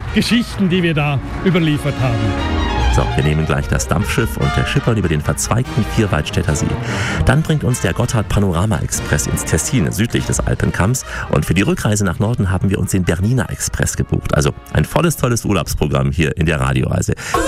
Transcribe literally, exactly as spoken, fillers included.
Geschichten, die wir da überliefert haben. So, wir nehmen gleich das Dampfschiff und der schippern über den verzweigten Vierwaldstätter See. Dann bringt uns der Gotthard-Panorama-Express ins Tessin, südlich des Alpenkamms. Und für die Rückreise nach Norden haben wir uns den Bernina Express gebucht. Also ein volles, tolles Urlaubsprogramm hier in der Radioreise.